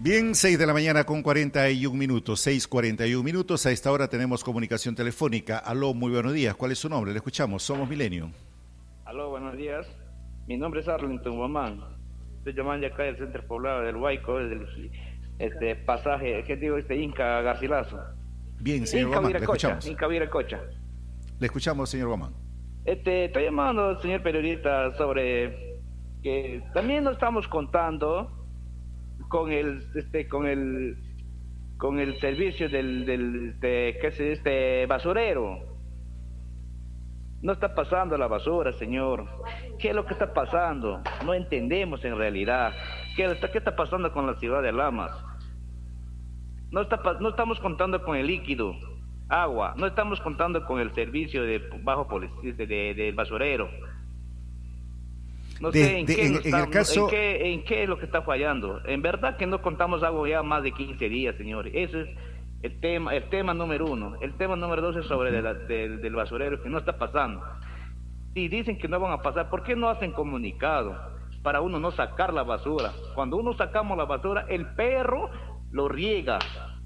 Bien, 6 de la mañana con 41 minutos, 6:41 minutos. A esta hora tenemos comunicación telefónica. Aló, muy buenos días. ¿Cuál es su nombre? Le escuchamos. Somos Milenio. Aló, buenos días. Mi nombre es Arlington Guamán. Estoy llamando acá del centro poblado del Huayco, del pasaje, ¿qué digo? Inca Garcilaso. Bien, señor Guamán, le escuchamos. Inca Viracocha. Le escuchamos, señor Guamán. Estoy llamando, señor periodista, sobre que también nos estamos contando con el servicio del basurero. No está pasando la basura, señor. ¿Qué es lo que está pasando? No entendemos en realidad. ¿Qué está pasando con la ciudad de Lamas? No estamos contando con el líquido, agua. No estamos contando con el servicio de del basurero. No sé en qué es lo que está fallando. En verdad que no contamos agua ya más de 15 días, señores. Ese es el tema número uno. El tema número dos es sobre del basurero, que no está pasando. Si dicen que no van a pasar, ¿por qué no hacen comunicado para uno no sacar la basura? Cuando uno sacamos la basura, el perro lo riega.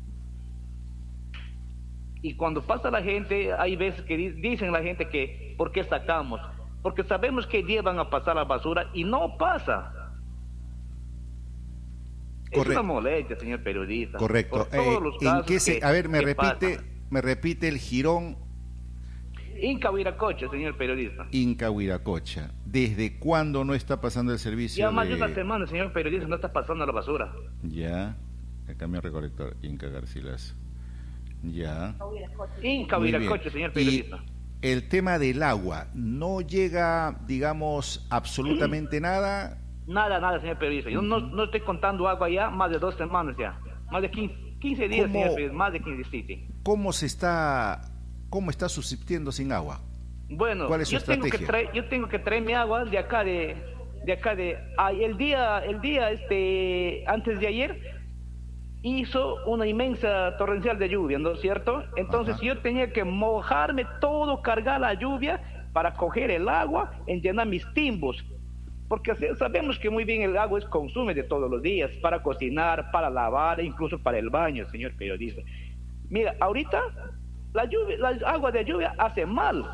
Y cuando pasa la gente, hay veces que dicen la gente que ¿por qué sacamos? Porque sabemos que día van a pasar la basura y no pasa. Correcto. Es una molestia, señor periodista. Correcto. Me repite el jirón. Inca Viracocha, señor periodista. Inca Viracocha. ¿Desde cuándo no está pasando el servicio? Ya más de una semana, señor periodista, no está pasando la basura. Ya. Acá mi recolector, Inca Garcilaso. Ya. Inca Viracocha, señor periodista. El tema del agua, ¿no llega, digamos, absolutamente nada? Nada, señor periodista. Yo no estoy contando agua ya más de 2 semanas ya. Más de 15 días, señor periodista. Más de 15 días. ¿Cómo está subsistiendo sin agua? Bueno, ¿cuál es su estrategia? Yo tengo que traer mi agua de acá el día antes de ayer hizo una inmensa torrencial de lluvia, ¿no es cierto? Entonces yo tenía que mojarme todo, cargar la lluvia para coger el agua, en llenar mis timbos, porque sabemos que muy bien el agua es consumo de todos los días, para cocinar, para lavar, e incluso para el baño, señor periodista. Mira, ahorita la agua de lluvia hace mal.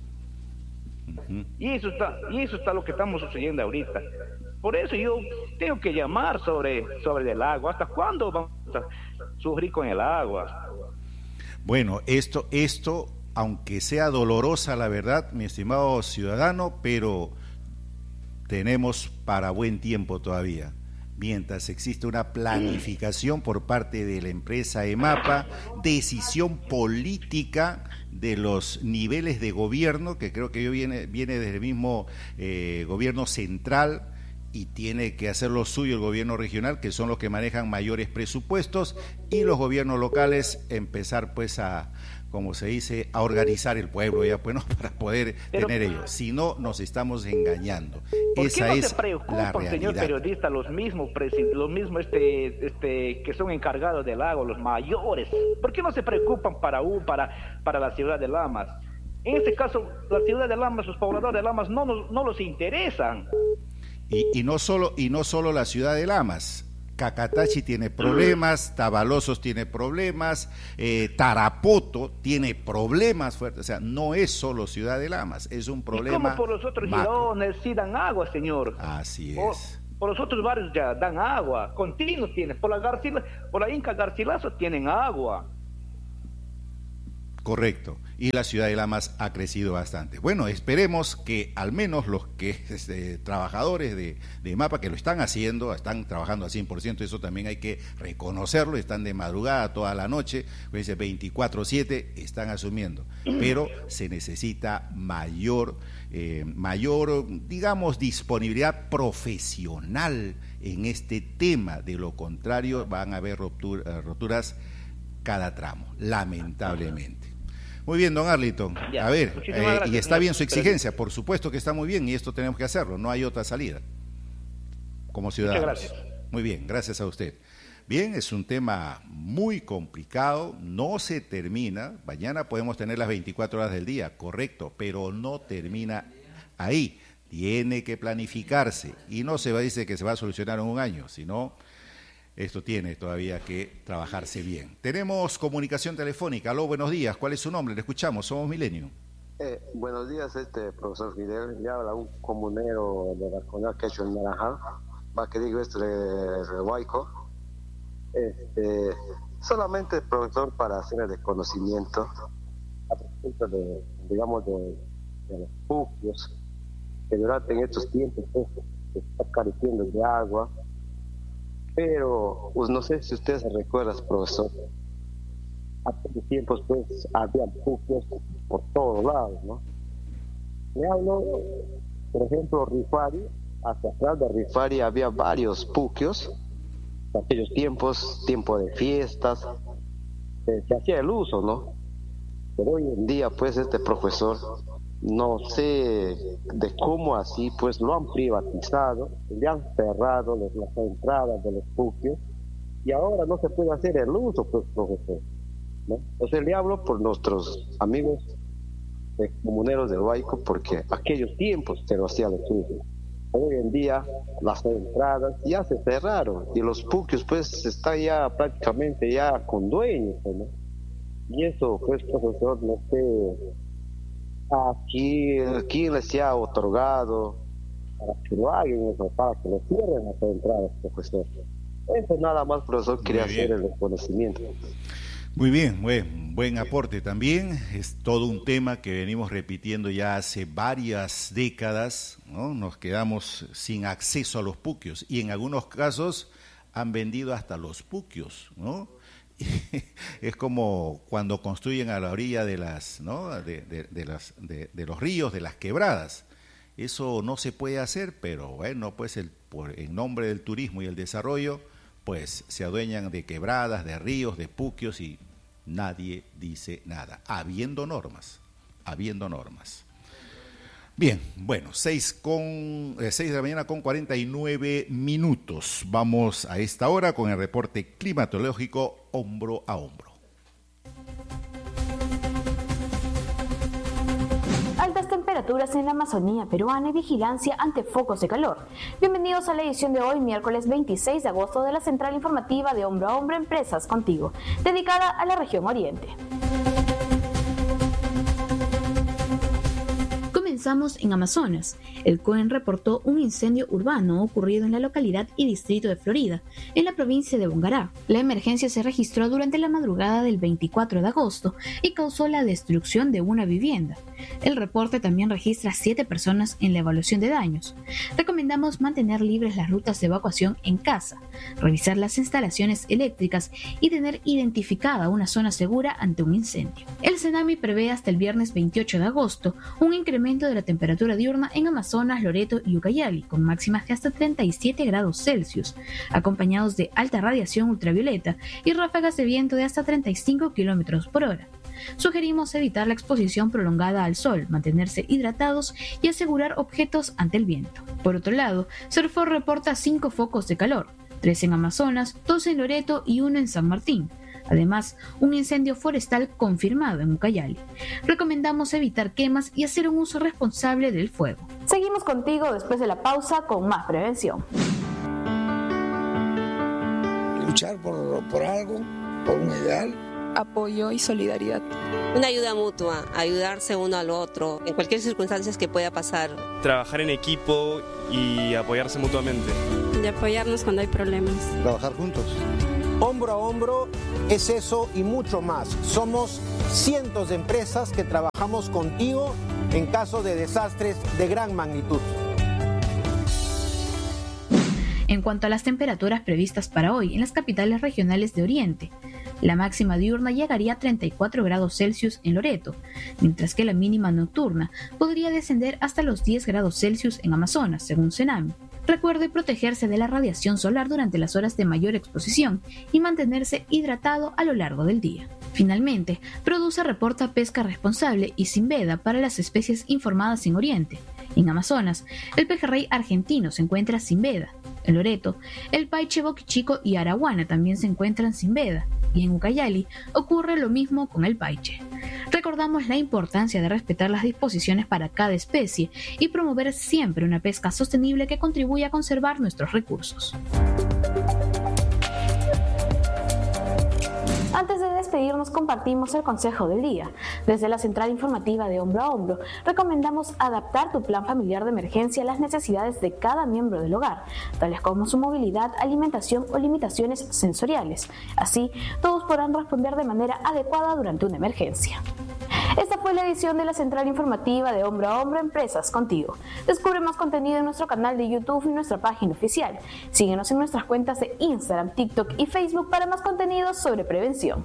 Y eso está lo que estamos sucediendo ahorita. Por eso yo tengo que llamar sobre el agua. ¿Hasta cuándo vamos a sufrir con el agua? Bueno, esto, aunque sea dolorosa la verdad, mi estimado ciudadano, pero tenemos para buen tiempo todavía. Mientras existe una planificación por parte de la empresa EMAPA, decisión política de los niveles de gobierno, que creo que viene desde el mismo gobierno central, y tiene que hacer lo suyo el gobierno regional, que son los que manejan mayores presupuestos, y los gobiernos locales empezar pues a, como se dice, a organizar el pueblo ya pues, ¿no? Para poder tener ellos. Si no, nos estamos engañando. Esa es la realidad. Señor periodista, los mismos que son encargados del agua, los mayores, ¿por qué no se preocupan para la ciudad de Lamas? En este caso, la ciudad de Lamas, los pobladores de Lamas no los interesan. Y no solo la ciudad de Lamas. Cacatachi tiene problemas, Tabalosos tiene problemas, Tarapoto tiene problemas fuertes. O sea, no es solo ciudad de Lamas, es un problema. ¿Y cómo por los otros girones sí dan agua, señor? Así es. Por los otros barrios ya dan agua, continuo tienen. Por la Inca Garcilaso tienen agua. Correcto, y la ciudad de Lamas ha crecido bastante. Bueno, esperemos que al menos los trabajadores de MAPA, que lo están haciendo, están trabajando al 100%, eso también hay que reconocerlo, están de madrugada toda la noche, pues 24/7, están asumiendo, pero se necesita mayor, digamos, disponibilidad profesional en este tema. De lo contrario van a haber roturas cada tramo, lamentablemente. Muy bien, don Arlington. A ver, gracias, y está bien su exigencia, por supuesto que está muy bien, y esto tenemos que hacerlo, no hay otra salida como ciudadanos. Muchas gracias. Muy bien, gracias a usted. Bien, es un tema muy complicado, no se termina, mañana podemos tener las 24 horas del día, correcto, pero no termina ahí, tiene que planificarse, y no se dice que se va a solucionar en un año, sino esto tiene todavía que trabajarse bien. Tenemos comunicación telefónica. Aló, buenos días. ¿Cuál es su nombre? Le escuchamos. Somos Milenio. Buenos días, profesor Fidel. Le habla un comunero de la comunidad quechua en Naranjal. Va que digo esto de Huayco. Solamente, profesor, para hacer el desconocimiento a propósito de los puquios, que durante estos tiempos pues, se está careciendo de agua, pero pues, no sé si ustedes se recuerdan, profesor, hace tiempos pues había puquios por todos lados, ¿no? Me hablo, por ejemplo, Rifari, hacia atrás de Rifari había varios puquios, en aquellos tiempos, tiempo de fiestas, se hacía el uso, ¿no? Pero hoy en día, pues, profesor, no sé de cómo así, pues, lo han privatizado, le han cerrado las entradas de los puquios, y ahora no se puede hacer el uso, pues, profesor, ¿no? Entonces le hablo por nuestros amigos comuneros del Huayco, porque aquellos tiempos se lo hacían los usos. Hoy en día las entradas ya se cerraron y los puquios pues están ya prácticamente ya con dueños, ¿no? Y eso pues, profesor, no sé aquí les ha otorgado para que lo hagan, para que lo cierren las entradas, profesor. Eso nada más, profesor, quería hacer el reconocimiento. Muy bien, buen aporte también. Es todo un tema que venimos repitiendo ya hace varias décadas, ¿no? Nos quedamos sin acceso a los puquios y en algunos casos han vendido hasta los puquios, ¿no? Es como cuando construyen a la orilla de las, ¿no? de los ríos, de las quebradas. Eso no se puede hacer, pero bueno, pues en nombre del turismo y el desarrollo, pues se adueñan de quebradas, de ríos, de puquios y nadie dice nada, habiendo normas. Bien, bueno, 6 de la mañana con 49 minutos. Vamos a esta hora con el reporte climatológico hombro a hombro. Altas temperaturas en la Amazonía peruana y vigilancia ante focos de calor. Bienvenidos a la edición de hoy, miércoles 26 de agosto, de la central informativa de Hombro a Hombro Empresas Contigo, dedicada a la región Oriente. Comenzamos en Amazonas. El COEN reportó un incendio urbano ocurrido en la localidad y distrito de Florida, en la provincia de Bongará. La emergencia se registró durante la madrugada del 24 de agosto y causó la destrucción de una vivienda. El reporte también registra 7 personas en la evaluación de daños. Recomendamos mantener libres las rutas de evacuación en casa, revisar las instalaciones eléctricas y tener identificada una zona segura ante un incendio. El CENAMI prevé hasta el viernes 28 de agosto un incremento de la temperatura diurna en Amazonas, Loreto y Ucayali, con máximas de hasta 37 grados Celsius, acompañados de alta radiación ultravioleta y ráfagas de viento de hasta 35 kilómetros por hora. Sugerimos evitar la exposición prolongada al sol, mantenerse hidratados y asegurar objetos ante el viento. Por otro lado, Serfor reporta 5 focos de calor, 3 en Amazonas, 2 en Loreto y 1 en San Martín. Además, un incendio forestal confirmado en Ucayali. Recomendamos evitar quemas y hacer un uso responsable del fuego. Seguimos contigo después de la pausa con más prevención. Luchar por algo, por un ideal. Apoyo y solidaridad. Una ayuda mutua, ayudarse uno al otro, en cualquier circunstancia que pueda pasar. Trabajar en equipo y apoyarse mutuamente. De apoyarnos cuando hay problemas. Trabajar juntos. Hombro a hombro es eso y mucho más. Somos cientos de empresas que trabajamos contigo en caso de desastres de gran magnitud. En cuanto a las temperaturas previstas para hoy en las capitales regionales de Oriente, la máxima diurna llegaría a 34 grados Celsius en Loreto, mientras que la mínima nocturna podría descender hasta los 10 grados Celsius en Amazonas, según CENAMI. Recuerde protegerse de la radiación solar durante las horas de mayor exposición y mantenerse hidratado a lo largo del día. Finalmente, Produce reporta pesca responsable y sin veda para las especies informadas en Oriente. En Amazonas, el pejerrey argentino se encuentra sin veda. En Loreto, el paiche boquichico y araguana también se encuentran sin veda. Y en Ucayali ocurre lo mismo con el paiche. Recordamos la importancia de respetar las disposiciones para cada especie y promover siempre una pesca sostenible que contribuya a conservar nuestros recursos. despedirnos compartimos el consejo del día. Desde la Central Informativa de Hombro a Hombro, recomendamos adaptar tu plan familiar de emergencia a las necesidades de cada miembro del hogar, tales como su movilidad, alimentación o limitaciones sensoriales. Así, todos podrán responder de manera adecuada durante una emergencia. Esta fue la edición de la Central Informativa de Hombro a Hombro, Empresas Contigo. Descubre más contenido en nuestro canal de YouTube y nuestra página oficial. Síguenos en nuestras cuentas de Instagram, TikTok y Facebook para más contenidos sobre prevención.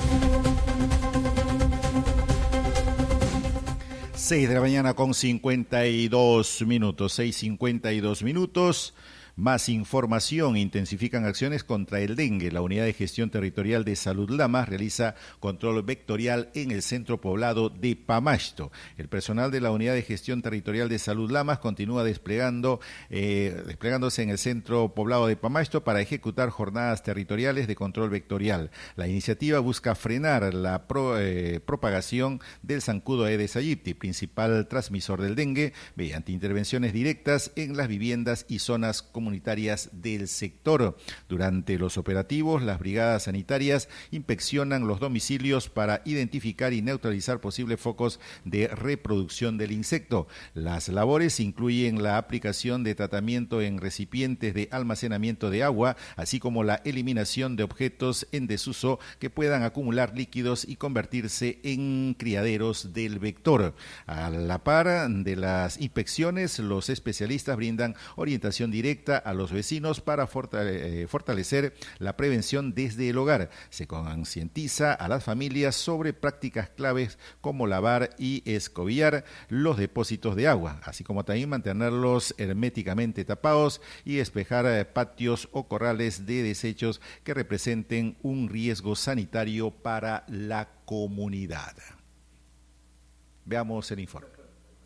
6 de la mañana con 52 minutos, 6:52 minutos. Más información: intensifican acciones contra el dengue. La Unidad de Gestión Territorial de Salud Lamas realiza control vectorial en el centro poblado de Pamashto. El personal de la Unidad de Gestión Territorial de Salud Lamas continúa desplegándose en el centro poblado de Pamashto para ejecutar jornadas territoriales de control vectorial. La iniciativa busca frenar la propagación del zancudo Aedes aegypti, principal transmisor del dengue, mediante intervenciones directas en las viviendas y zonas comunitarias del sector. Durante los operativos, las brigadas sanitarias inspeccionan los domicilios para identificar y neutralizar posibles focos de reproducción del insecto. Las labores incluyen la aplicación de tratamiento en recipientes de almacenamiento de agua, así como la eliminación de objetos en desuso que puedan acumular líquidos y convertirse en criaderos del vector. A la par de las inspecciones, los especialistas brindan orientación directa a los vecinos para fortalecer la prevención desde el hogar. Se concientiza a las familias sobre prácticas claves como lavar y escobillar los depósitos de agua, así como también mantenerlos herméticamente tapados y despejar patios o corrales de desechos que representen un riesgo sanitario para la comunidad. Veamos el informe.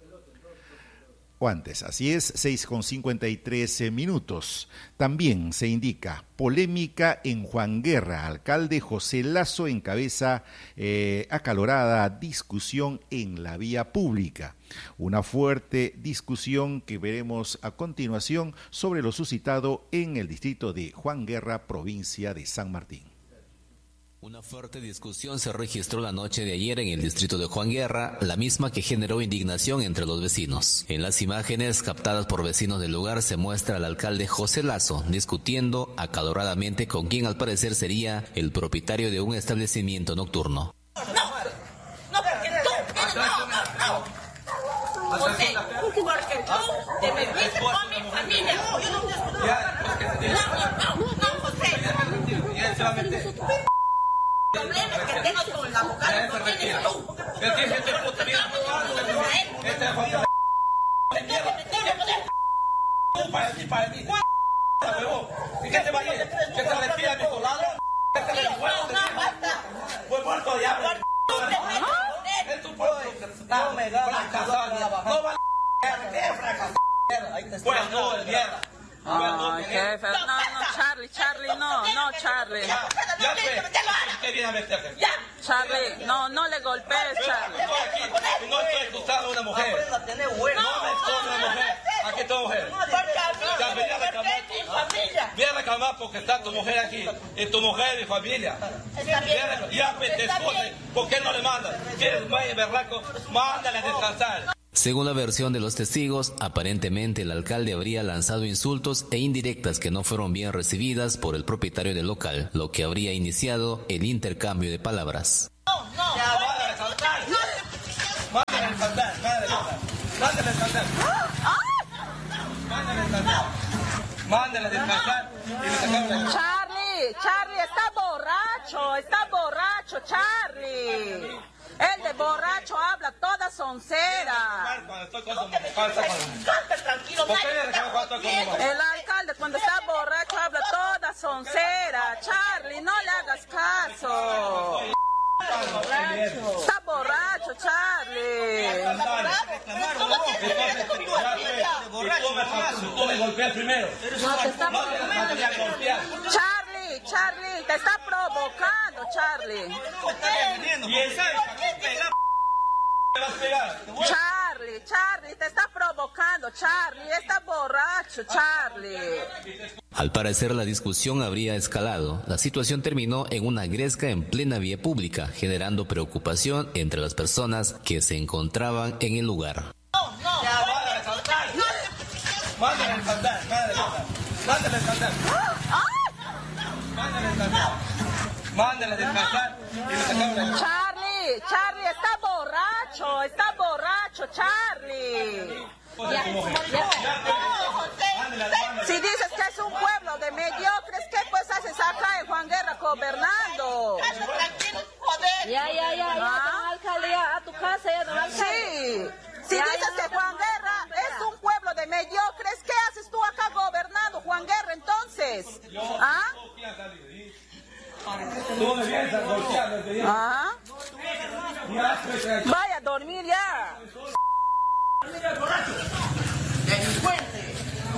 O antes, así es, 6:53 minutos. También se indica polémica en Juan Guerra. Alcalde José Lazo encabeza acalorada discusión en la vía pública. Una fuerte discusión que veremos a continuación sobre lo suscitado en el distrito de Juan Guerra, provincia de San Martín. Una fuerte discusión se registró la noche de ayer en el distrito de Juan Guerra, la misma que generó indignación entre los vecinos. En las imágenes captadas por vecinos del lugar se muestra al alcalde José Lazo discutiendo acaloradamente con quien al parecer sería el propietario de un establecimiento nocturno. Porque tú te metiste con mi familia. Problemas que tengo con la abogada, no tienes tú. Para mí. ¿Qué te va a ir? ¿Que te respira a mi lado? ¿Que te le puedo decir? Pues muerto ya. Es tu pueblo. No me da la casa. No va a fracasar. Pues no, el mierda. Jefe, no, Charlie, Charlie. ¿Qué viene a meterte? Charlie, no le golpees, Charlie. No estoy acusando a una mujer. No me expongo a una mujer. Aquí está mujer. Voy a reclamar porque está tu mujer aquí. Y tu mujer y familia. Ya te escuchen. ¿Por qué no le mandas? ¿Quieres más berraco? Mándale a descansar. Según la versión de los testigos, aparentemente el alcalde habría lanzado insultos e indirectas que no fueron bien recibidas por el propietario del local, lo que habría iniciado el intercambio de palabras. Mándale a descansar. Charlie, está borracho, Charlie. El de borracho habla toda soncera. El alcalde cuando está borracho habla toda soncera. Charlie, no le hagas caso. Está borracho, Charlie. Tú me golpeas primero. Charlie, te está provocando, Charlie. Y esa me vas a pegar. Charlie, te está provocando, Charlie, está borracho, Charlie. Al parecer la discusión habría escalado. La situación terminó en una gresca en plena vía pública, generando preocupación entre las personas que se encontraban en el lugar. Mándale descansar. Charlie, está borracho, Charlie. Si dices que es un pueblo de mediocres, ¿qué pues haces acá en Juan Guerra gobernando? Ya, alcaldía, a tu casa, ya, don alcalde. Sí. Si dices que Juan Guerra es un pueblo de mediocres, ¿qué haces tú acá gobernando, Juan Guerra, entonces? ¿Ah? ¿Ah? Vaya a dormir ya. Delincuente.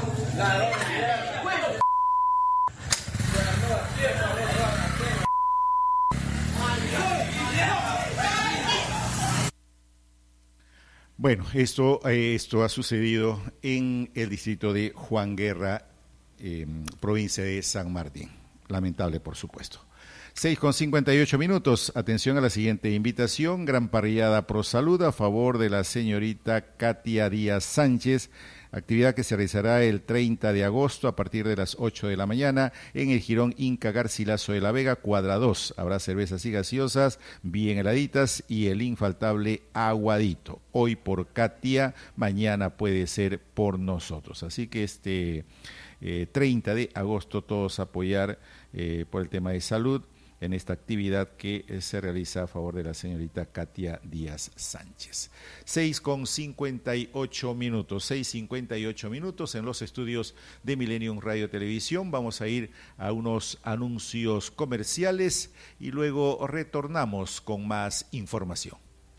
Bueno, esto ha sucedido en el distrito de Juan Guerra, provincia de San Martín. Lamentable, por supuesto. 6:58. Atención a la siguiente invitación. Gran parrillada Pro Salud a favor de la señorita Katia Díaz Sánchez. Actividad que se realizará el 30 de agosto a partir de las 8 de la mañana en el Jirón Inca Garcilaso de la Vega, cuadra 2. Habrá cervezas y gaseosas bien heladitas y el infaltable aguadito. Hoy por Katia, mañana puede ser por nosotros. Así que 30 de agosto todos apoyar por el tema de salud en esta actividad que se realiza a favor de la señorita Katia Díaz Sánchez. 6:58 en los estudios de Millennium Radio Televisión. Vamos a ir a unos anuncios comerciales y luego retornamos con más información.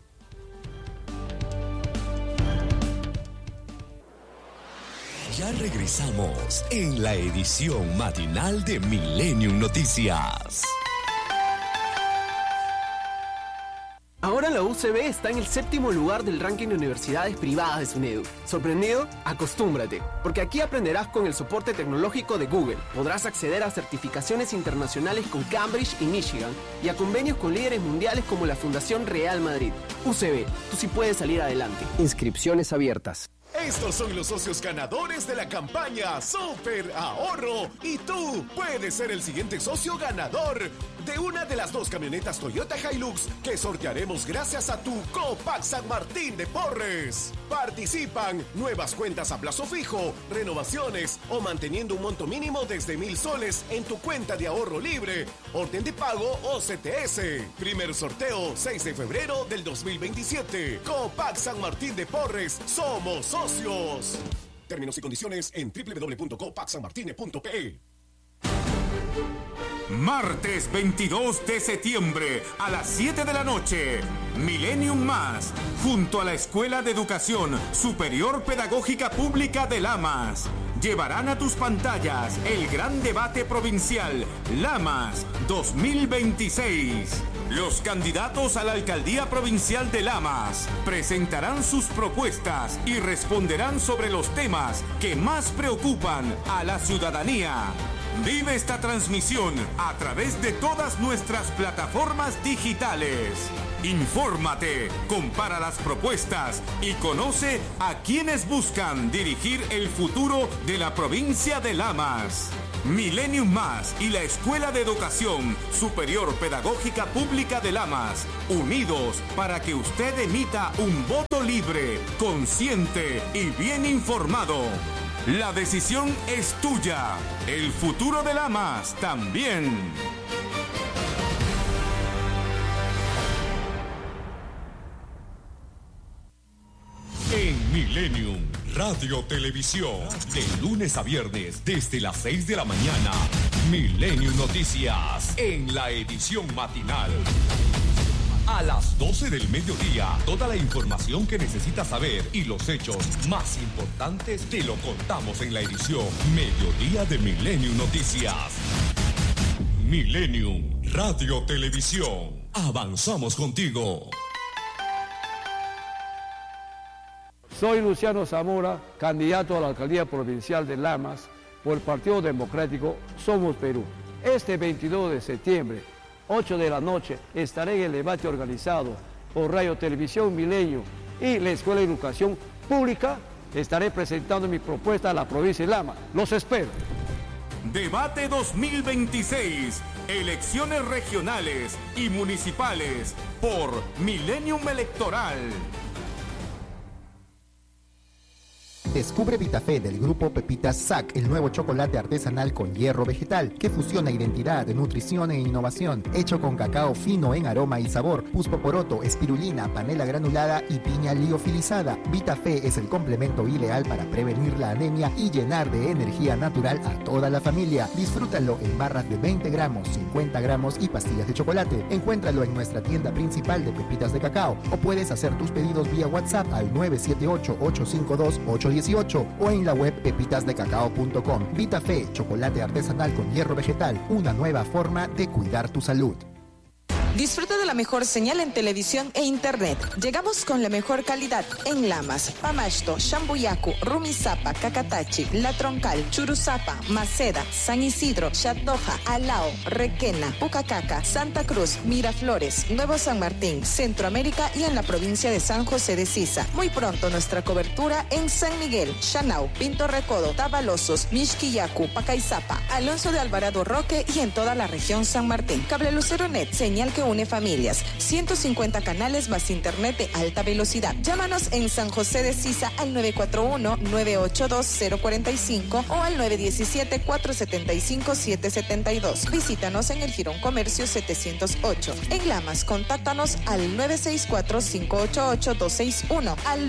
Ya regresamos en la edición matinal de Millennium Noticias. Ahora la UCB está en el 7º lugar del ranking de universidades privadas de SUNEDU. ¿Sorprendido? Acostúmbrate, porque aquí aprenderás con el soporte tecnológico de Google. Podrás acceder a certificaciones internacionales con Cambridge y Michigan y a convenios con líderes mundiales como la Fundación Real Madrid. UCB, tú sí puedes salir adelante. Inscripciones abiertas. Estos son los socios ganadores de la campaña Super Ahorro y tú puedes ser el siguiente socio ganador de una de las 2 camionetas Toyota Hilux que sortearemos gracias a tu Copac San Martín de Porres. Participan nuevas cuentas a plazo fijo, renovaciones o manteniendo un monto mínimo desde 1,000 soles en tu cuenta de ahorro libre, orden de pago o CTS. Primer sorteo 6 de febrero del 2027. Copac San Martín de Porres, somos socios. Términos y condiciones en www.copacsanmartine.pe. Martes 22 de septiembre a las 7 de la noche, Millennium Más, junto a la Escuela de Educación Superior Pedagógica Pública de Lamas, llevarán a tus pantallas el gran debate provincial Lamas 2026. Los candidatos a la alcaldía provincial de Lamas presentarán sus propuestas y responderán sobre los temas que más preocupan a la ciudadanía. Vive esta transmisión a través de todas nuestras plataformas digitales. Infórmate, compara las propuestas y conoce a quienes buscan dirigir el futuro de la provincia de Lamas. Millennium Más y la Escuela de Educación Superior Pedagógica Pública de Lamas, unidos para que usted emita un voto libre, consciente y bien informado. La decisión es tuya. El futuro de Lamas también. En Millennium Radio Televisión, de lunes a viernes desde las 6 de la mañana, Millennium Noticias, en la edición matinal. A las 12 del mediodía, toda la información que necesitas saber y los hechos más importantes te lo contamos en la edición Mediodía de Millennium Noticias. Millennium Radio Televisión. Avanzamos contigo. Soy Luciano Zamora, candidato a la alcaldía provincial de Lamas por el Partido Democrático Somos Perú. Este 22 de septiembre, 8 de la noche, estaré en el debate organizado por Radio Televisión Milenio y la Escuela de Educación Pública. Estaré presentando mi propuesta a la provincia de Lamas. Los espero. Debate 2026. Elecciones regionales y municipales por Millennium Electoral. Descubre Vitafé del grupo Pepitas SAC, el nuevo chocolate artesanal con hierro vegetal que fusiona identidad, nutrición e innovación, hecho con cacao fino en aroma y sabor, puspoporoto, espirulina, panela granulada y piña liofilizada. Vitafé es el complemento ideal para prevenir la anemia y llenar de energía natural a toda la familia. Disfrútalo en barras de 20 gramos, 50 gramos y pastillas de chocolate. Encuéntralo en nuestra tienda principal de pepitas de cacao o puedes hacer tus pedidos vía WhatsApp al 978-852-818 o en la web pepitasdecacao.com. Vitafé, chocolate artesanal con hierro vegetal, una nueva forma de cuidar tu salud. Disfruta de la mejor señal en televisión e internet. Llegamos con la mejor calidad en Lamas, Pamashto, Shambuyacu, Rumisapa, Cacatachi, La Troncal, Churuzapa, Maceda, San Isidro, Chatoja, Alao, Requena, Pucacaca, Santa Cruz, Miraflores, Nuevo San Martín, Centroamérica y en la provincia de San José de Sisa. Muy pronto nuestra cobertura en San Miguel, Chanau, Pinto Recodo, Tabalosos, Mixquillacu, Pacaizapa, Alonso de Alvarado Roque y en toda la región San Martín. Cable Lucero Net, señal que une familias. 150 canales más internet de alta velocidad. Llámanos en San José de Sisa al 941-982-045 o al 917-475-772. Visítanos en el Jirón Comercio 708. En Lamas, contáctanos al 964-588-261, al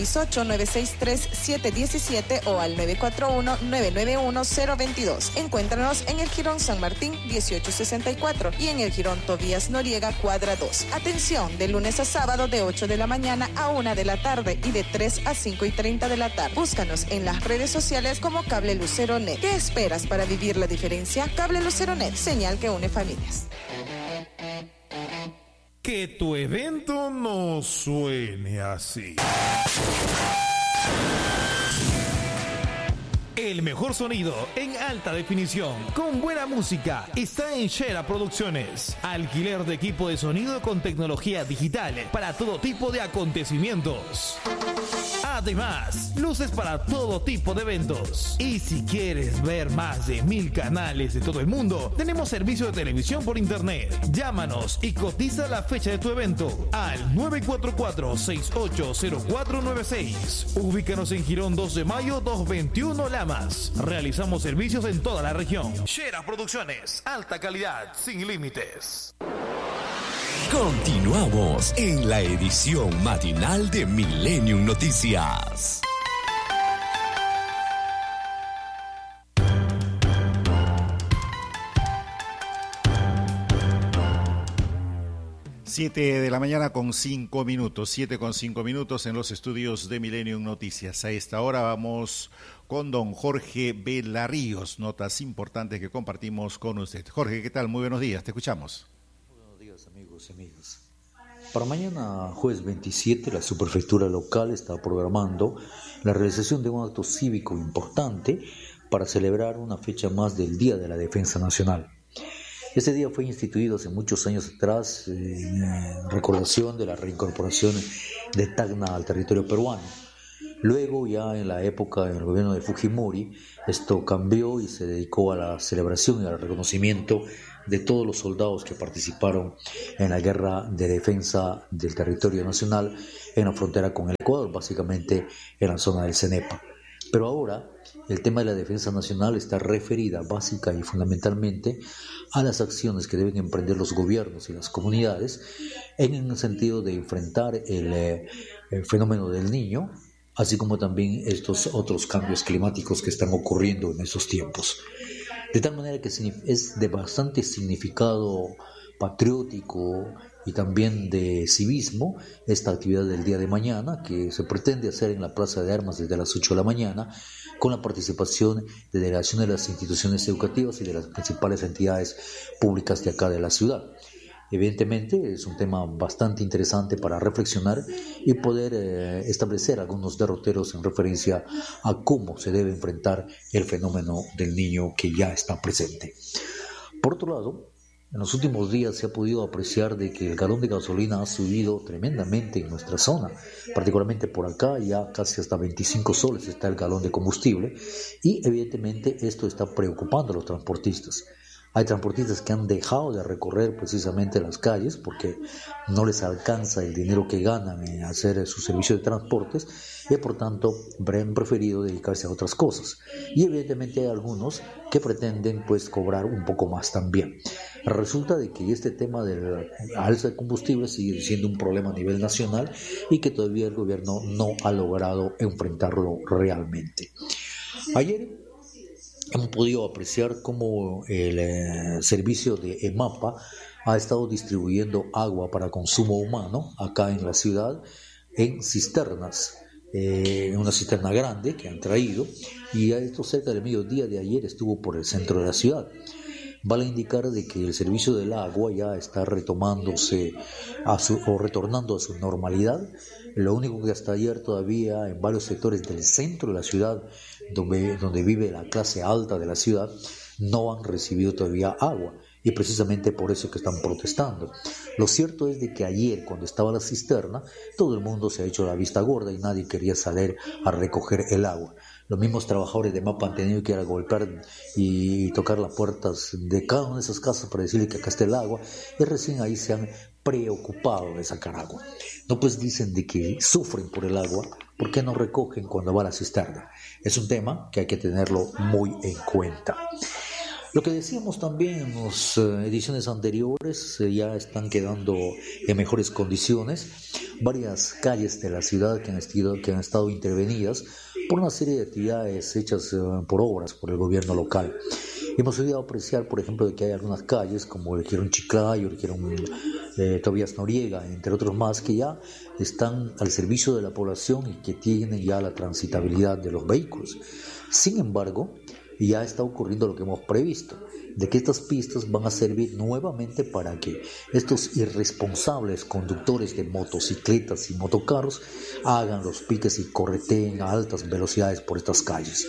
968-963-717 o al 941-991-022. Encuéntranos en el Jirón San Martín 1864 y en el Jirón Tobías Noriega Cuadra 2. Atención, de lunes a sábado de 8 de la mañana a 1 de la tarde y de 3 a 5:30 de la tarde. Búscanos en las redes sociales como Cable Lucero Net. ¿Qué esperas para vivir la diferencia? Cable Lucero Net, señal que une familias. Que tu evento no suene así. El mejor sonido en alta definición, con buena música, está en Shera Producciones. Alquiler de equipo de sonido con tecnología digital para todo tipo de acontecimientos. Además, luces para todo tipo de eventos. Y si quieres ver más de 1000 canales de todo el mundo, tenemos servicio de televisión por internet. Llámanos y cotiza la fecha de tu evento al 944-680496. Ubícanos en Girón 2 de Mayo 221 Lamas. Realizamos servicios en toda la región. Shera Producciones, alta calidad, sin límites. Continuamos en la edición matinal de Millennium Noticias. Siete de la mañana con 5 minutos, 7:05 en los estudios de Millennium Noticias. A esta hora vamos con don Jorge Belarríos, notas importantes que compartimos con usted. Jorge, ¿qué tal? Muy buenos días, te escuchamos. Buenos días, amigos y amigas. Para mañana, jueves 27, la subprefectura local está programando la realización de un acto cívico importante para celebrar una fecha más del Día de la Defensa Nacional. Este día fue instituido hace muchos años atrás en recordación de la reincorporación de Tacna al territorio peruano. Luego, ya en la época del gobierno de Fujimori, esto cambió y se dedicó a la celebración y al reconocimiento de todos los soldados que participaron en la guerra de defensa del territorio nacional en la frontera con el Ecuador, básicamente en la zona del Cenepa. Pero ahora el tema de la defensa nacional está referida básica y fundamentalmente a las acciones que deben emprender los gobiernos y las comunidades en el sentido de enfrentar el fenómeno del Niño, así como también estos otros cambios climáticos que están ocurriendo en esos tiempos. De tal manera que es de bastante significado patriótico y también de civismo esta actividad del día de mañana, que se pretende hacer en la Plaza de Armas desde las 8 de la mañana, con la participación de delegaciones de las instituciones educativas y de las principales entidades públicas de acá de la ciudad. Evidentemente es un tema bastante interesante para reflexionar y poder establecer algunos derroteros en referencia a cómo se debe enfrentar el fenómeno del niño que ya está presente. Por otro lado, en los últimos días se ha podido apreciar de que el galón de gasolina ha subido tremendamente en nuestra zona, particularmente por acá, ya casi hasta 25 soles está el galón de combustible, y evidentemente esto está preocupando a los transportistas. Hay transportistas que han dejado de recorrer precisamente las calles porque no les alcanza el dinero que ganan en hacer su servicio de transportes y por tanto han preferido dedicarse a otras cosas. Y evidentemente hay algunos que pretenden pues cobrar un poco más también. Resulta de que este tema de la alza de combustible sigue siendo un problema a nivel nacional y que todavía el gobierno no ha logrado enfrentarlo realmente. Ayer hemos podido apreciar cómo el servicio de EMAPA ha estado distribuyendo agua para consumo humano acá en la ciudad en cisternas, una cisterna grande que han traído, y a esto cerca del mediodía de ayer estuvo por el centro de la ciudad. Vale indicar de que el servicio del agua ya está retomándose retornando a su normalidad. Lo único que hasta ayer todavía en varios sectores del centro de la ciudad, donde vive la clase alta de la ciudad, no han recibido todavía agua, y precisamente por eso que están protestando. Lo cierto es de que ayer, cuando estaba la cisterna, todo el mundo se ha hecho la vista gorda y nadie quería salir a recoger el agua. Los mismos trabajadores de MAPA han tenido que ir a golpear y tocar las puertas de cada una de esas casas para decirle que acá está el agua, y recién ahí se han preocupado de sacar agua. No, pues dicen de que sufren por el agua, ¿por qué no recogen cuando va a la cisterna? Es un tema que hay que tenerlo muy en cuenta. Lo que decíamos también en las ediciones anteriores, ya están quedando en mejores condiciones varias calles de la ciudad que han estado intervenidas por una serie de actividades hechas por obras por el gobierno local. Hemos podido apreciar, por ejemplo, de que hay algunas calles como el Girón Chiclayo, el Girón Tobías Noriega, entre otros más, que ya están al servicio de la población y que tienen ya la transitabilidad de los vehículos. Sin embargo, ya está ocurriendo lo que hemos previsto, de que estas pistas van a servir nuevamente para que estos irresponsables conductores de motocicletas y motocarros hagan los piques y correteen a altas velocidades por estas calles.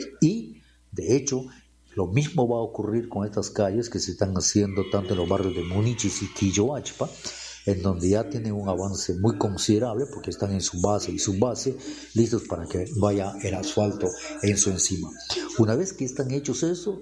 Y, de hecho, lo mismo va a ocurrir con estas calles que se están haciendo tanto en los barrios de Munichis y Quilloachpa, en donde ya tienen un avance muy considerable porque están en su base y subbase listos para que vaya el asfalto en su encima. Una vez que están hechos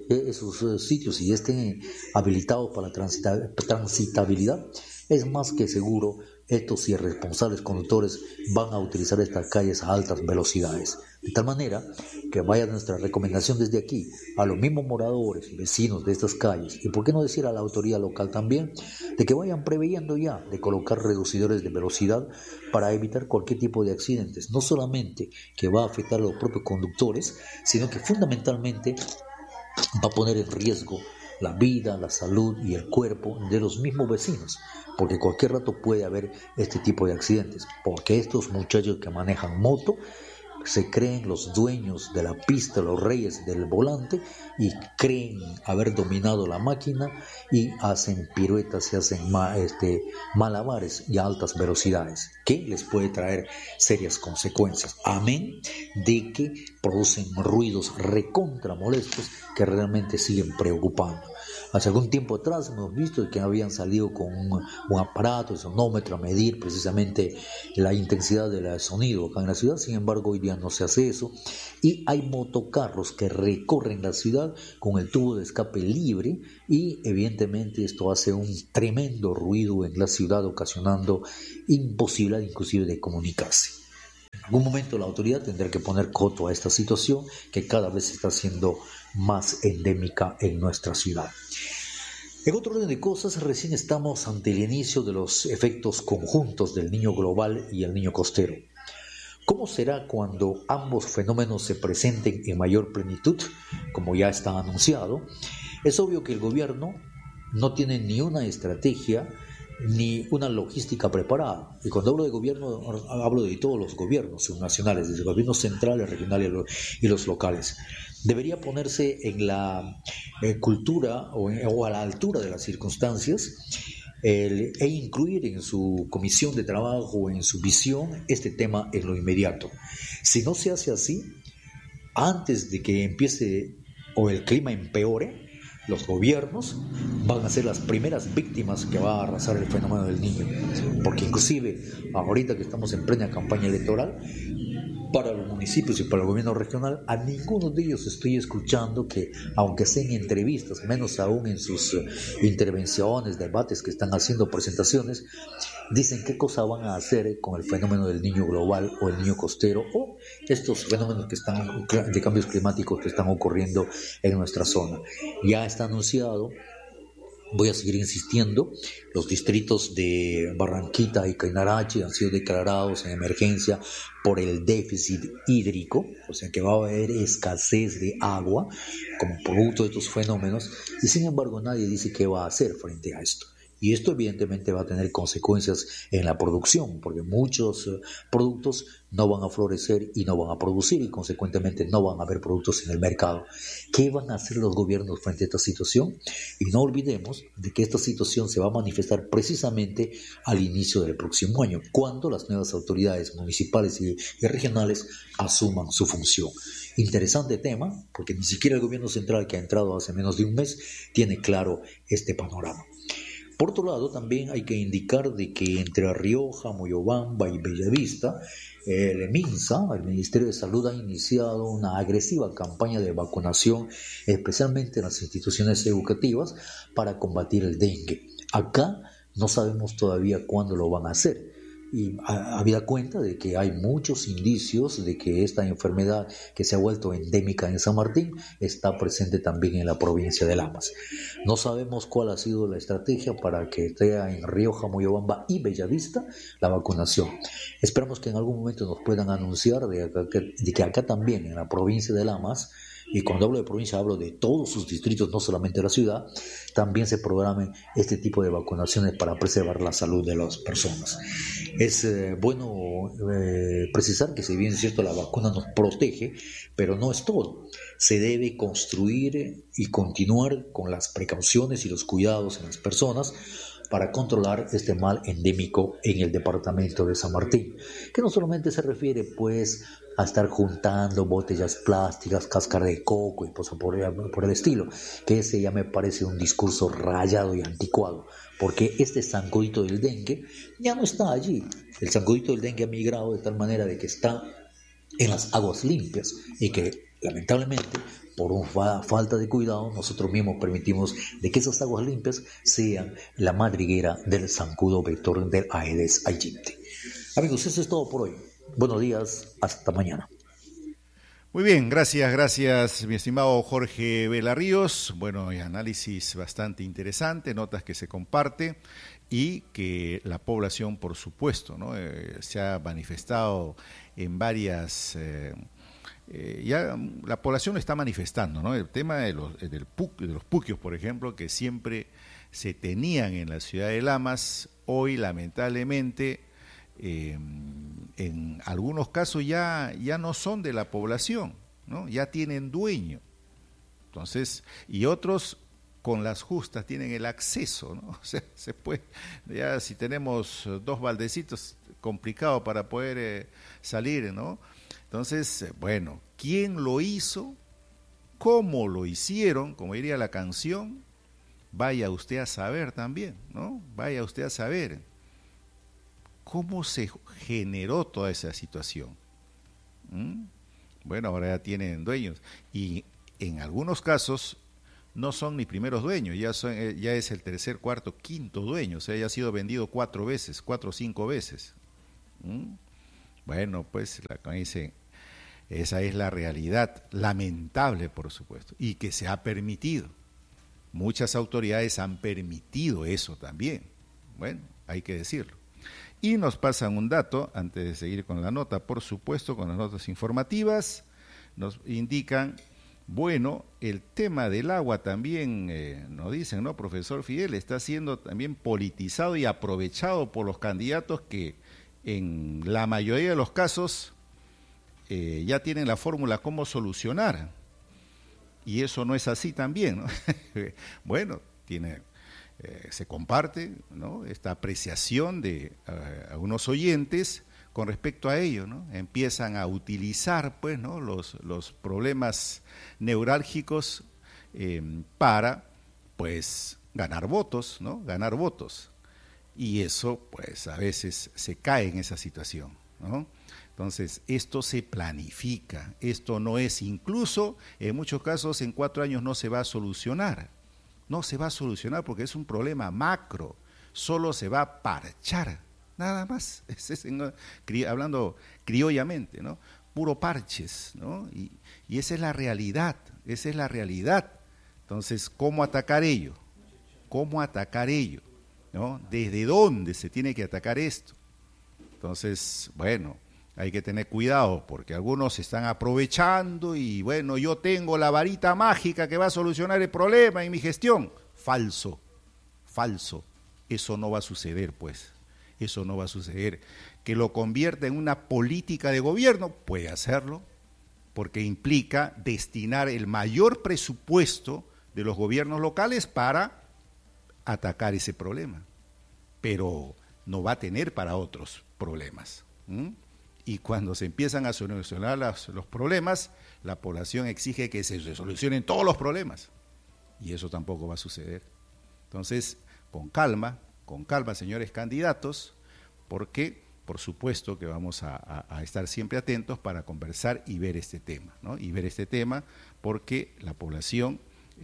esos sitios y estén habilitados para transitabilidad, es más que seguro estos irresponsables conductores van a utilizar estas calles a altas velocidades. De tal manera que vaya nuestra recomendación desde aquí a los mismos moradores y vecinos de estas calles, y por qué no decir a la autoridad local también, de que vayan preveyendo ya de colocar reducidores de velocidad para evitar cualquier tipo de accidentes, no solamente que va a afectar a los propios conductores, sino que fundamentalmente va a poner en riesgo la vida, la salud y el cuerpo de los mismos vecinos, porque cualquier rato puede haber este tipo de accidentes, porque estos muchachos que manejan moto se creen los dueños de la pista, los reyes del volante, y creen haber dominado la máquina y hacen piruetas y hacen malabares y a altas velocidades, que les puede traer serias consecuencias, amén de que producen ruidos recontra molestos que realmente siguen preocupando. Hace algún tiempo atrás hemos visto que habían salido con un aparato, el sonómetro, a medir precisamente la intensidad del sonido acá en la ciudad. Sin embargo, hoy día no se hace eso, y hay motocarros que recorren la ciudad con el tubo de escape libre, y evidentemente esto hace un tremendo ruido en la ciudad, ocasionando imposibilidad inclusive de comunicarse. En algún momento la autoridad tendrá que poner coto a esta situación que cada vez está siendo más endémica en nuestra ciudad. En otro orden de cosas, recién estamos ante el inicio de los efectos conjuntos del niño global y el niño costero. ¿Cómo será cuando ambos fenómenos se presenten en mayor plenitud, como ya está anunciado? Es obvio que el gobierno no tiene ni una estrategia ni una logística preparada. Y cuando hablo de gobierno, hablo de todos los gobiernos subnacionales, desde el gobierno central, el regional y los locales. Debería ponerse en la cultura o a la altura de las circunstancias, e incluir en su comisión de trabajo, en su visión, este tema en lo inmediato. Si no se hace así, antes de que empiece o el clima empeore, los gobiernos van a ser las primeras víctimas que va a arrasar el fenómeno del Niño, porque inclusive ahorita que estamos en plena campaña electoral, para los municipios y para el gobierno regional, a ninguno de ellos estoy escuchando que, aunque sea en entrevistas, menos aún en sus intervenciones, debates que están haciendo, presentaciones, dicen qué cosa van a hacer con el fenómeno del niño global o el niño costero o estos fenómenos que están de cambios climáticos que están ocurriendo en nuestra zona. Ya está anunciado, voy a seguir insistiendo, los distritos de Barranquita y Cainarachi han sido declarados en emergencia por el déficit hídrico, o sea que va a haber escasez de agua como producto de estos fenómenos, y sin embargo nadie dice qué va a hacer frente a esto. Y esto evidentemente va a tener consecuencias en la producción, porque muchos productos no van a florecer y no van a producir, y consecuentemente no van a haber productos en el mercado. ¿Qué van a hacer los gobiernos frente a esta situación? Y no olvidemos de que esta situación se va a manifestar precisamente al inicio del próximo año, cuando las nuevas autoridades municipales y regionales asuman su función. Interesante tema, porque ni siquiera el gobierno central, que ha entrado hace menos de un mes, tiene claro este panorama. Por otro lado, también hay que indicar de que entre Rioja, Moyobamba y Bellavista, el MINSA, el Ministerio de Salud, ha iniciado una agresiva campaña de vacunación, especialmente en las instituciones educativas, para combatir el dengue. Acá no sabemos todavía cuándo lo van a hacer. Y habida cuenta de que hay muchos indicios de que esta enfermedad, que se ha vuelto endémica en San Martín, está presente también en la provincia de Lamas. No sabemos cuál ha sido la estrategia para que esté en Rioja, Moyobamba y Bellavista la vacunación. Esperamos que en algún momento nos puedan anunciar de que acá también, en la provincia de Lamas, y cuando hablo de provincia hablo de todos sus distritos, no solamente la ciudad, también se programen este tipo de vacunaciones para preservar la salud de las personas. Es bueno precisar que, si bien es cierto, la vacuna nos protege, pero no es todo. Se debe construir y continuar con las precauciones y los cuidados en las personas para controlar este mal endémico en el departamento de San Martín, que no solamente se refiere pues a estar juntando botellas plásticas, cáscara de coco y cosas por el estilo, que ese ya me parece un discurso rayado y anticuado, porque este zancudito del dengue ya no está allí. El zancudito del dengue ha migrado de tal manera de que está en las aguas limpias y que lamentablemente por falta de cuidado nosotros mismos permitimos de que esas aguas limpias sean la madriguera del zancudo vector del Aedes aegypti. Amigos, eso es todo por hoy. Buenos días, hasta mañana. Muy bien, gracias mi estimado Jorge Vela Ríos. Bueno, análisis bastante interesante, notas que se comparte y que la población, por supuesto, ¿no? Se ha manifestado en varias... ya la población lo está manifestando, ¿no? El tema de los puquios, por ejemplo, que siempre se tenían en la ciudad de Lamas, hoy lamentablemente en algunos casos ya no son de la población, ¿no? Ya tienen dueño. Entonces, y otros con las justas tienen el acceso, ¿no? O sea, se puede, ya si tenemos 2 baldecitos, complicado para poder salir, ¿no? Entonces, bueno, ¿quién lo hizo? ¿Cómo lo hicieron? Como diría la canción, vaya usted a saber también, ¿no? Vaya usted a saber cómo se generó toda esa situación. Bueno, ahora ya tienen dueños y en algunos casos no son ni primeros dueños, ya es el tercer, cuarto, quinto dueño, o sea, ya ha sido vendido 4 o 5 veces. Bueno, pues esa es la realidad, lamentable por supuesto, y que se ha permitido. Muchas autoridades han permitido eso también. Bueno, hay que decirlo. Y nos pasan un dato, antes de seguir con la nota, por supuesto, con las notas informativas, nos indican, bueno, el tema del agua también, nos dicen, ¿no? Profesor Fidel, está siendo también politizado y aprovechado por los candidatos que en la mayoría de los casos ya tienen la fórmula cómo solucionar. Y eso no es así también, ¿no? Bueno, se comparte, ¿no?, esta apreciación de algunos oyentes con respecto a ello, ¿no? Empiezan a utilizar, pues, ¿no?, los problemas neurálgicos para, pues, ganar votos, ¿no? Ganar votos. Y eso, pues, a veces se cae en esa situación, ¿no? Entonces, esto se planifica, esto no es, incluso en muchos casos en 4 años no se va a solucionar, porque es un problema macro, solo se va a parchar, nada más, hablando criollamente, ¿no? Puro parches, ¿no? Y esa es la realidad, Entonces, ¿cómo atacar ello? ¿No? ¿Desde dónde se tiene que atacar esto? Entonces, bueno, hay que tener cuidado porque algunos se están aprovechando y bueno, yo tengo la varita mágica que va a solucionar el problema en mi gestión. Falso. Eso no va a suceder, pues. Eso no va a suceder. Que lo convierta en una política de gobierno, puede hacerlo, porque implica destinar el mayor presupuesto de los gobiernos locales para atacar ese problema, pero no va a tener para otros problemas. Y cuando se empiezan a solucionar los problemas, la población exige que se solucionen todos los problemas, y eso tampoco va a suceder. Entonces, con calma, señores candidatos, porque por supuesto que vamos a estar siempre atentos para conversar y ver este tema, ¿no? Y ver este tema porque la población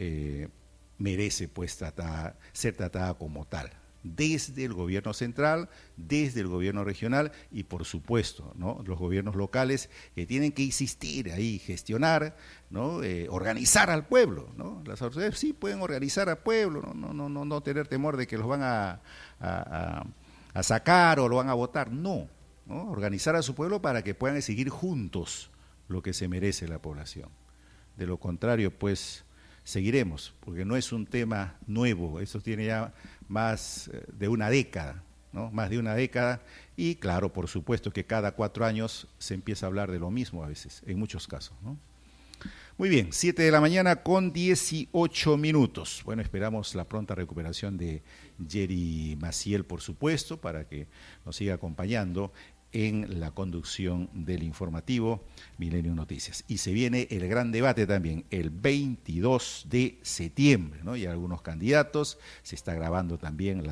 merece, pues, ser tratada como tal, desde el gobierno central, desde el gobierno regional y, por supuesto, ¿no?, los gobiernos locales que tienen que insistir ahí, gestionar, ¿no?, organizar al pueblo, ¿no? Las autoridades sí pueden organizar al pueblo, no tener temor de que los van a sacar o lo van a votar, no, organizar a su pueblo para que puedan exigir juntos lo que se merece la población. De lo contrario, pues, seguiremos, porque no es un tema nuevo, esto tiene ya más de una década, ¿no? Más de una década, y claro, por supuesto que cada 4 años se empieza a hablar de lo mismo a veces, en muchos casos, ¿no? Muy bien, 7 de la mañana con 18 minutos. Bueno, esperamos la pronta recuperación de Jerry Maciel, por supuesto, para que nos siga acompañando en la conducción del informativo Milenio Noticias. Y se viene el gran debate también, el 22 de septiembre, ¿no? Y algunos candidatos, se está grabando también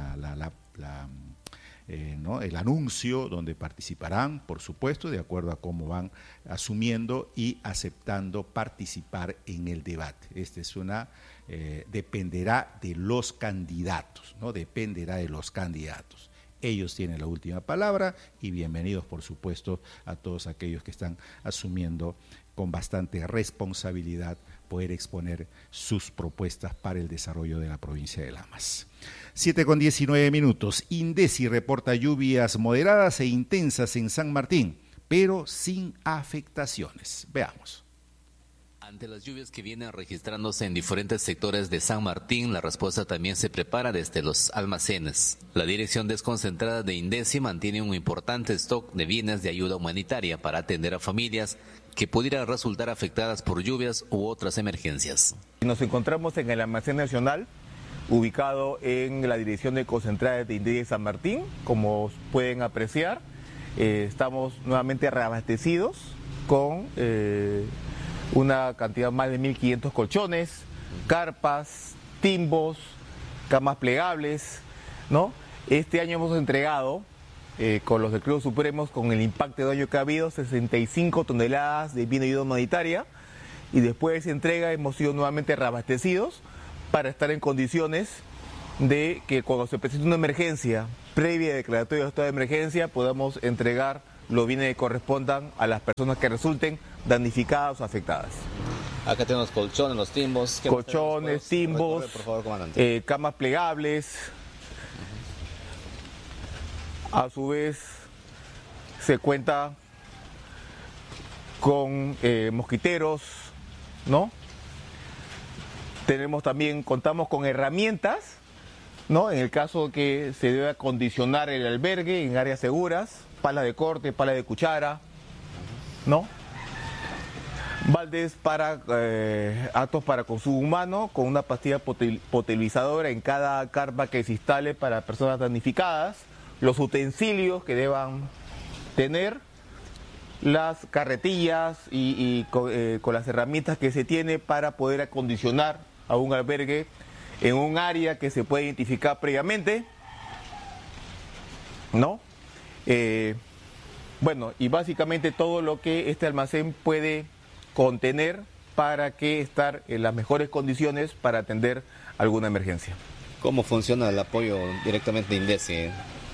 ¿no?, el anuncio donde participarán, por supuesto, de acuerdo a cómo van asumiendo y aceptando participar en el debate. Dependerá de los candidatos, ¿no? Dependerá de los candidatos. Ellos tienen la última palabra y bienvenidos, por supuesto, a todos aquellos que están asumiendo con bastante responsabilidad poder exponer sus propuestas para el desarrollo de la provincia de Lamas. 7:19 minutos. INDECI reporta lluvias moderadas e intensas en San Martín, pero sin afectaciones. Veamos. Ante las lluvias que vienen registrándose en diferentes sectores de San Martín, la respuesta también se prepara desde los almacenes. La Dirección Desconcentrada de INDECI mantiene un importante stock de bienes de ayuda humanitaria para atender a familias que pudieran resultar afectadas por lluvias u otras emergencias. Nos encontramos en el Almacén Nacional, ubicado en la Dirección Desconcentrada de INDECI San Martín. Como pueden apreciar, estamos nuevamente reabastecidos con una cantidad más de 1.500 colchones, carpas, timbos, camas plegables, ¿no? Este año hemos entregado, con los decretos supremos, con el impacto de daño que ha habido, 65 toneladas de bien de ayuda humanitaria, y después de esa entrega hemos sido nuevamente reabastecidos para estar en condiciones de que cuando se presente una emergencia previa declaratoria de estado de emergencia podamos entregar los bienes que correspondan a las personas que resulten damnificadas o afectadas. Acá tenemos colchones, los timbos. Colchones, timbos, por favor, comandante. Camas plegables. A su vez, se cuenta con mosquiteros, ¿no? Contamos con herramientas, ¿no? En el caso que se debe acondicionar el albergue en áreas seguras, pala de corte, pala de cuchara, ¿no? baldes para aptos para consumo humano, con una pastilla potabilizadora en cada carpa que se instale para personas damnificadas, los utensilios que deban tener, las carretillas y con las herramientas que se tiene para poder acondicionar a un albergue en un área que se puede identificar previamente, ¿no? Bueno, y básicamente todo lo que este almacén puede contener para que estar en las mejores condiciones para atender alguna emergencia. ¿Cómo funciona el apoyo directamente de INDECI?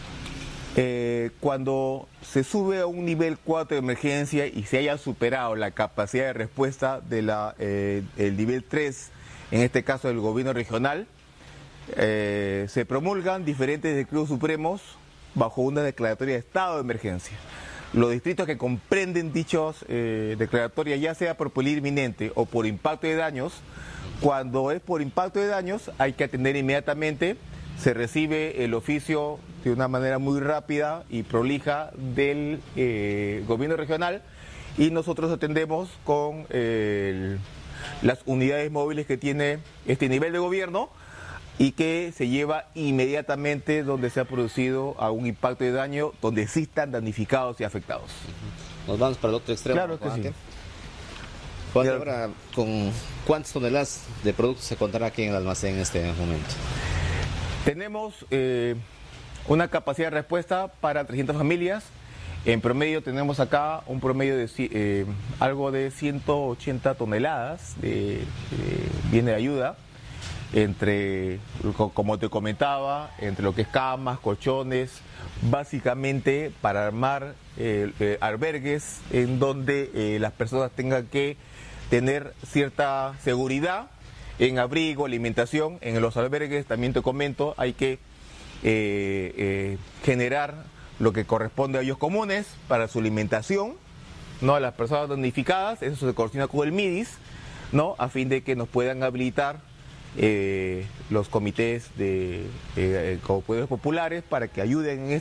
Cuando se sube a un nivel 4 de emergencia y se haya superado la capacidad de respuesta de el nivel 3, en este caso del gobierno regional, se promulgan diferentes decretos supremos bajo una declaratoria de estado de emergencia. Los distritos que comprenden dichos declaratorias, ya sea por peligro inminente o por impacto de daños, cuando es por impacto de daños hay que atender inmediatamente. Se recibe el oficio de una manera muy rápida y prolija del gobierno regional y nosotros atendemos con las unidades móviles que tiene este nivel de gobierno y que se lleva inmediatamente donde se ha producido algún impacto de daño, donde existan damnificados y afectados. Nos vamos para el otro extremo. Claro que sí. Juan, ahora, ¿con cuántas toneladas de productos se contará aquí en el almacén en este momento? Tenemos una capacidad de respuesta para 300 familias. En promedio tenemos acá un promedio de algo de 180 toneladas de bienes de ayuda, entre, como te comentaba, entre lo que es camas, colchones, básicamente para armar albergues en donde las personas tengan que tener cierta seguridad en abrigo, alimentación. En los albergues, también te comento, hay que generar lo que corresponde a ellos comunes para su alimentación, ¿no? A las personas damnificadas, eso se coordina con el MIDIS, ¿no? A fin de que nos puedan habilitar los comités de poderes populares para que ayuden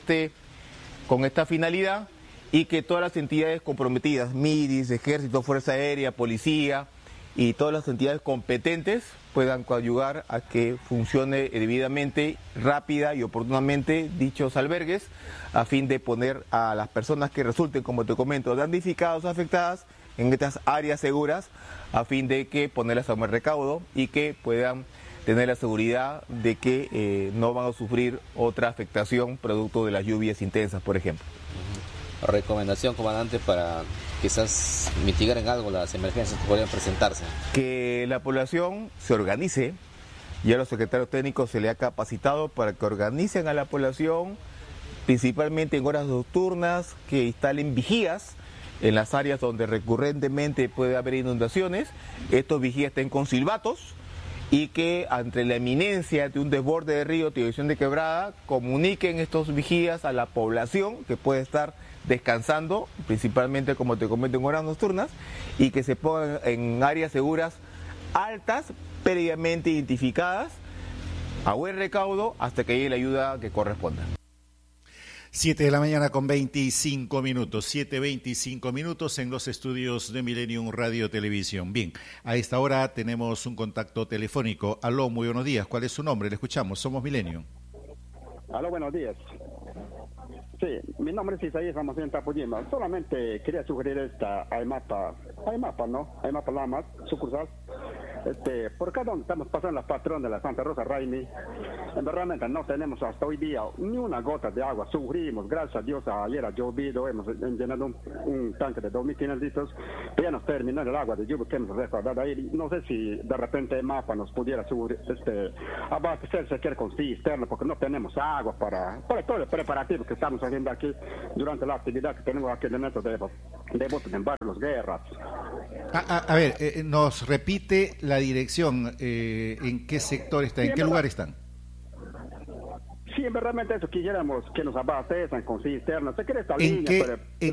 con esta finalidad y que todas las entidades comprometidas, MIDIS, Ejército, Fuerza Aérea, Policía y todas las entidades competentes puedan coadyuvar a que funcione debidamente, rápida y oportunamente dichos albergues, a fin de poner a las personas que resulten, como te comento, damnificadas o afectadas en estas áreas seguras, a fin de que ponerlas a buen recaudo y que puedan tener la seguridad de que no van a sufrir otra afectación producto de las lluvias intensas, por ejemplo. Recomendación, comandante, para quizás mitigar en algo las emergencias que podrían presentarse. Que la población se organice, ya a los secretarios técnicos se le ha capacitado para que organicen a la población, principalmente en horas nocturnas, que instalen vigías en las áreas donde recurrentemente puede haber inundaciones. Estos vigías estén con silbatos y que ante la inminencia de un desborde de río, división de quebrada, comuniquen estos vigías a la población que puede estar descansando, principalmente, como te comento, en horas nocturnas, y que se pongan en áreas seguras altas, previamente identificadas, a buen recaudo, hasta que llegue la ayuda que corresponda. 7 de la mañana con 25 minutos, 7:25 minutos en los estudios de Millennium Radio Televisión. Bien, a esta hora tenemos un contacto telefónico. Aló, muy buenos días. ¿Cuál es su nombre? Le escuchamos. Somos Millennium. Aló, buenos días. Sí, mi nombre es Isaías Ramacén Tapujima. Solamente quería sugerir esta AIMAPA, ¿no? AIMAPA Lamas, sucursal. Por acá donde estamos pasando la patrón de la Santa Rosa Raimi, realmente no tenemos hasta hoy día ni una gota de agua. Sufrimos, gracias a Dios, ayer ha llovido, hemos llenado un tanque de 2.500 litros, ya nos terminó el agua de lluvia que hemos recordado ahí. No sé si de repente AIMAPA nos pudiera abastecerse con cisterna, porque no tenemos agua para todo el preparativo que estamos haciendo aquí durante la actividad que tenemos aquí dentro de Los Guerras. A ver, nos repite la dirección, ¿en qué sector está? ¿En qué lugar están? Sí, realmente eso quisiéramos que nos abastezcan con cisternas. Se quiere esta línea, ¿En